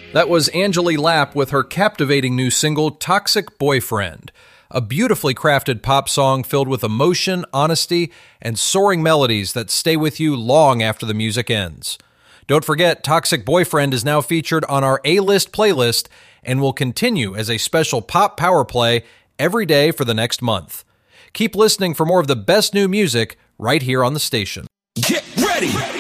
That was Angeli Lapp with her captivating new single, Toxic Boyfriend, a beautifully crafted pop song filled with emotion, honesty, and soaring melodies that stay with you long after the music ends. Don't forget, Toxic Boyfriend is now featured on our A-List playlist and will continue as a special pop power play every day for the next month. Keep listening for more of the best new music right here on the station. Get ready!